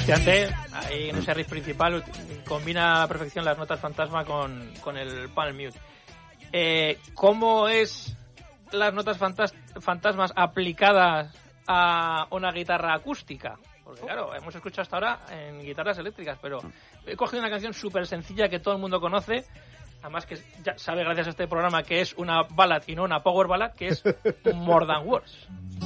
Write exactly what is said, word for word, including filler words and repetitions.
Frusciante, ahí en ese riff principal combina a perfección las notas fantasma con, con el panel mute. Eh, ¿Cómo es las notas fantas- fantasmas aplicadas a una guitarra acústica? Porque claro, hemos escuchado hasta ahora en guitarras eléctricas, pero he cogido una canción súper sencilla que todo el mundo conoce, además que ya sabe gracias a este programa que es una ballad y no una power ballad, que es More Than Words.